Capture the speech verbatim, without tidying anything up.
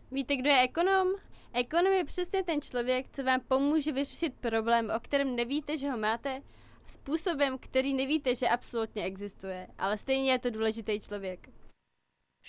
Víte, kdo je ekonom? Ekonom je přesně ten člověk, co vám pomůže vyřešit problém, o kterém nevíte, že ho máte, způsobem, který nevíte, že absolutně existuje, ale stejně je to důležitý člověk.